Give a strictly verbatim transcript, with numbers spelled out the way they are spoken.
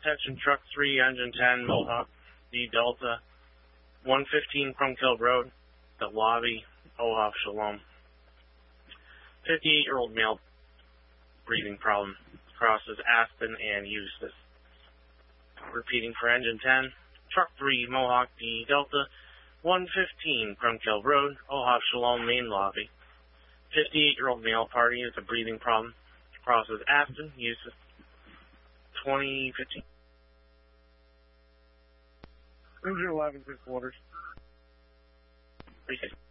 Attention truck three, engine ten, Mohawk, D Delta, one fifteen Crum Kill Road, the lobby, Ohav Shalom. fifty-eight-year-old male, breathing problem, crosses Aspen and Eustis. Repeating for engine ten, truck three, Mohawk, D Delta, one fifteen Crum Kill Road, Ohav Shalom main lobby. fifty-eight-year-old male party has a breathing problem, crosses Aspen, Eustis, twenty fifteen. Engine eleven, three quarters. Appreciate it.